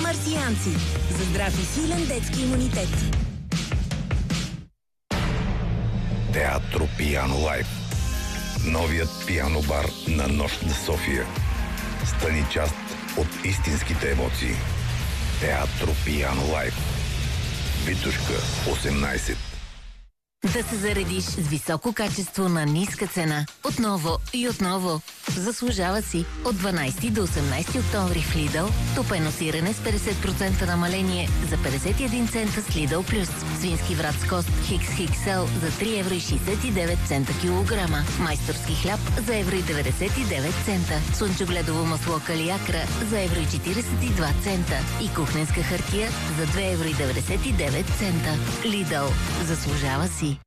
Марсианци. За здрав и силен детски имунитет. Театро Пиано Лайф. Новият пиано бар на Нощ на София. Стани част от истинските емоции. Театро Пиано Лайф. Витушка 18. Да се заредиш с високо качество на ниска цена. Отново и отново. Заслужава си. От 12 до 18 октомври в Lidl топено сирене с 50% намаление за 51 цента с Lidl Plus. Свински врат с кост XXL за 3,69 евро килограма. Майсторски хляб за 1,99 цента. Слънчогледово масло Калиакра за 1,42 цента. И кухненска хартия за 2,99 цента. Lidl. Заслужава си.